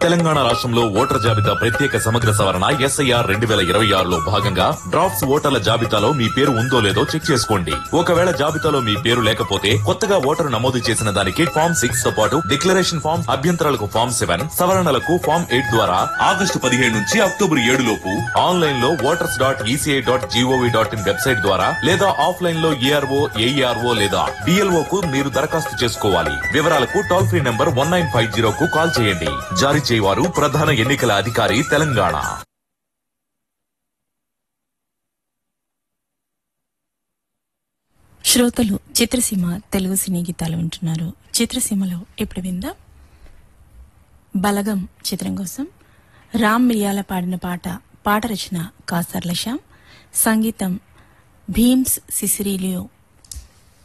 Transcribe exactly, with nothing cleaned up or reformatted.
తెలంగాణ రాష్ట్రంలో ఓటర్ జాబితా ప్రత్యేక సమగ్ర సవరణ ఎస్ఐఆర్ రెండు వేల ఇరవై ఆరులో భాగంగా డ్రాఫ్ట్స్ ఓటర్ల జాబితాలో మీ పేరు ఉందో లేదో చెక్ చేసుకోండి. ఒకవేళ జాబితాలో మీ పేరు లేకపోతే కొత్తగా ఓటరు నమోదు చేసిన దానికి ఫామ్ సిక్స్ తో పాటు డిక్లరేషన్ ఫామ్, అభ్యంతరాలకు ఫామ్ సెవెన్, సవరణలకు ఫామ్ ఎయిట్ ద్వారా ఆగస్టు పదిహేడు నుంచి అక్టోబర్ ఏడు లోపు ఆన్లైన్ లో voters dot ECI dot GOV dot in website ద్వారా లేదా ఆఫ్లైన్ లో ఏఆర్ఓ, ఏఈఆర్ఓ లేదా బిఎల్ఓ కు మీరు దరఖాస్తు చేసుకోవాలి. వివరాలకు toll free number one nine five zero కు కాల్ చేయండి. జారీ చేయవారు ప్రధాన ఎన్నికల అధికారి తెలంగాణ. శ్రోతలు చిత్రసీమ తెలుగు సినీ గీతాలు వింటున్నారు. చిత్రసీమలో ఇప్పుడు విందాం బలగం చిత్రం కోసం రామ్ మిరియాల పాడిన పాట. పాట రచన కాసర్ల శ్యామ్, సంగీతం భీమ్స్ సిసిరిలియో.